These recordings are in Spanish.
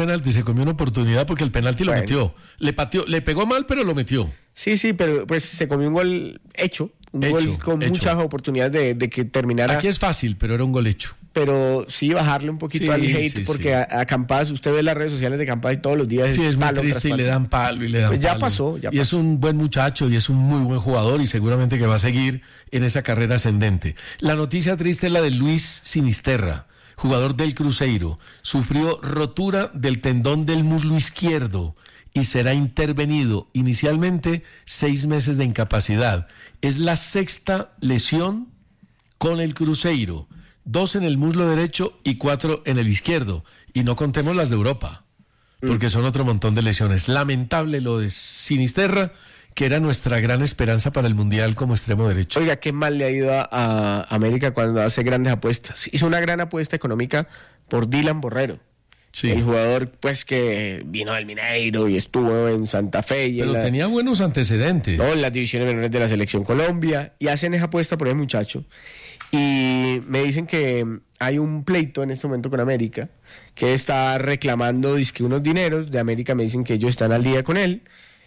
penalti, se comió una oportunidad porque el penalti lo metió. Le pateó, le pegó mal, pero lo metió. Sí, pero pues se comió un gol hecho. Gol con muchas oportunidades de que terminara. Aquí es fácil, pero era un gol hecho. Pero sí bajarle un poquito al hate, porque a Campas, usted ve las redes sociales de Campas y todos los días es muy triste y le dan palo y le dan pues ya palo. pasó. Y es un buen muchacho y es un muy buen jugador y seguramente que va a seguir en esa carrera ascendente. La noticia triste es la de Luis Sinisterra, jugador del Cruzeiro. Sufrió rotura del tendón del muslo izquierdo y será intervenido. Inicialmente 6 meses de incapacidad. Es la 6ª lesión con el Cruzeiro. 2 en el muslo derecho y 4 en el izquierdo. Y no contemos las de Europa, porque son otro montón de lesiones. Lamentable lo de Sinisterra, que era nuestra gran esperanza para el Mundial como extremo derecho. Oiga, qué mal le ha ido a América cuando hace grandes apuestas. Hizo una gran apuesta económica por Dylan Borrero. Sí. El jugador pues que vino del Mineiro y estuvo en Santa Fe. Pero tenía buenos antecedentes. No, en las divisiones menores de la Selección Colombia. Y hacen esa apuesta por ese muchacho. Y me dicen que hay un pleito en este momento con América, que está reclamando unos dineros de América. Me dicen que ellos están al día con él,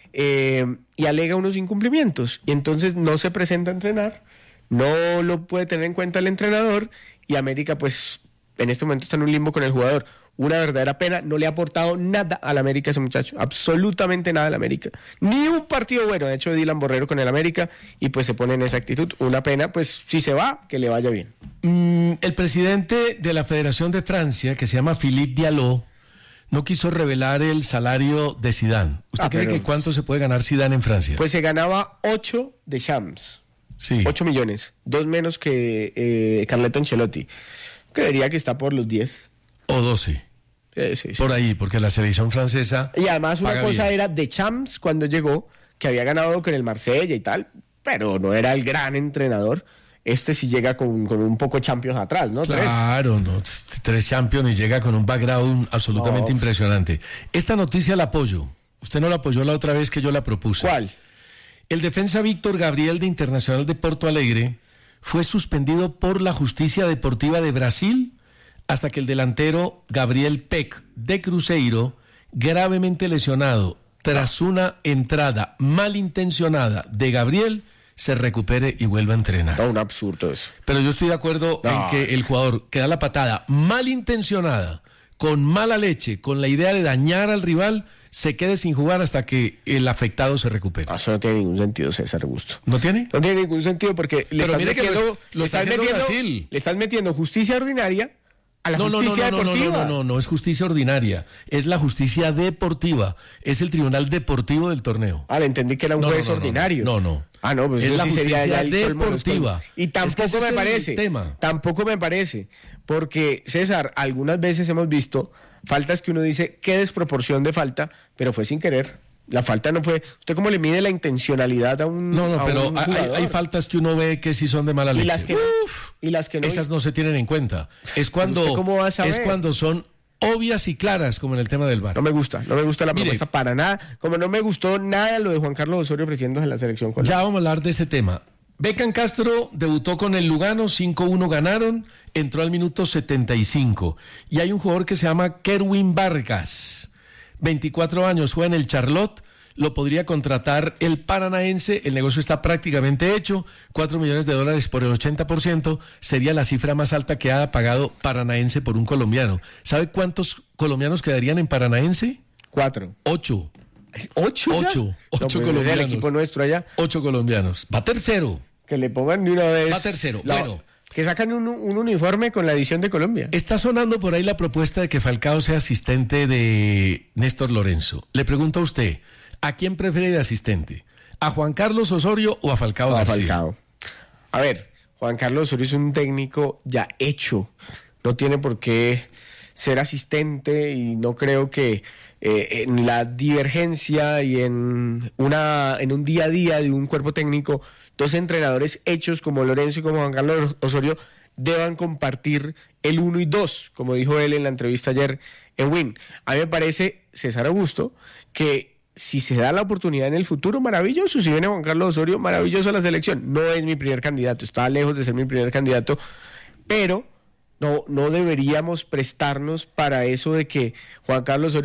y alega unos incumplimientos, y entonces no se presenta a entrenar, no lo puede tener en cuenta el entrenador, y América pues en este momento está en un limbo con el jugador. Una verdadera pena, no le ha aportado nada al América ese muchacho, absolutamente nada al América, ni un partido bueno ha hecho Dylan Borrero con el América, y pues se pone en esa actitud. Una pena, pues si se va, que le vaya bien. El presidente de la Federación de Francia, que se llama Philippe Diallo, no quiso revelar el salario de Zidane. ¿Usted cree que cuánto se puede ganar Zidane en Francia? Pues se ganaba 8 de Champs, sí. 8 millones, 2 menos que Carleto Ancelotti. Creería que está por los 10. O 12. Sí. Por ahí, porque la selección francesa. Y además una cosa bien. era de Champs cuando llegó, que había ganado con el Marsella y tal, pero no era el gran entrenador. Sí llega con un poco Champions atrás, ¿no? Claro, 3 Champions y llega con un background absolutamente impresionante. Esta noticia la apoyo. Usted no la apoyó la otra vez que yo la propuse. ¿Cuál? El defensa Víctor Gabriel de Internacional de Porto Alegre fue suspendido por la Justicia Deportiva de Brasil hasta que el delantero Gabriel Peck de Cruzeiro, gravemente lesionado tras una entrada malintencionada de Gabriel, se recupere y vuelva a entrenar. No, un absurdo eso. Pero yo estoy de acuerdo en que el jugador que da la patada malintencionada, con mala leche, con la idea de dañar al rival, se quede sin jugar hasta que el afectado se recupere. Eso no tiene ningún sentido, César Augusto. ¿No tiene? No tiene ningún sentido porque le estás metiendo justicia ordinaria a la justicia deportiva. No es justicia ordinaria, es la justicia deportiva, es el tribunal deportivo del torneo. Le entendí que era un juez ordinario. No. Pues es eso la sí justicia sería deportiva. Y tampoco me parece, porque César, algunas veces hemos visto faltas que uno dice, qué desproporción de falta, pero fue sin querer. La falta no fue... ¿Usted cómo le mide la intencionalidad a un pero un hay faltas que uno ve que sí son de mala leche. Y las que no. Esas no se tienen en cuenta. Es cuando, ¿cómo va a saber? Es cuando son obvias y claras, como en el tema del VAR. No me gusta la propuesta para nada. Como no me gustó nada lo de Juan Carlos Osorio ofreciéndose en la selección colombiana. Ya vamos a hablar de ese tema. Beckham Castro debutó con el Lugano, 5-1 ganaron, entró al minuto 75. Y hay un jugador que se llama Kerwin Vargas, 24 años, juega en el Charlotte, lo podría contratar el Paranaense, el negocio está prácticamente hecho, $4 millones por el 80%, sería la cifra más alta que ha pagado Paranaense por un colombiano. ¿Sabe cuántos colombianos quedarían en Paranaense? 4. 8. ¿8? 8 colombianos. Es el equipo nuestro allá. 8 colombianos. Va tercero. Que le pongan de una vez. Va tercero. Bueno. Que sacan un uniforme con la edición de Colombia. Está sonando por ahí la propuesta de que Falcao sea asistente de Néstor Lorenzo. Le pregunto a usted, ¿a quién prefiere de asistente? ¿A Juan Carlos Osorio o a Falcao García? A Falcao. A ver, Juan Carlos Osorio es un técnico ya hecho. No tiene por qué ser asistente y no creo que en la divergencia y en un día a día de un cuerpo técnico, 2 entrenadores hechos como Lorenzo y como Juan Carlos Osorio deban compartir el 1 y 2, como dijo él en la entrevista ayer en Win. A mí me parece, César Augusto, que si se da la oportunidad en el futuro, maravilloso. Si viene Juan Carlos Osorio, maravilloso a la selección. No es mi primer candidato, está lejos de ser mi primer candidato, pero no deberíamos prestarnos para eso de que Juan Carlos Osorio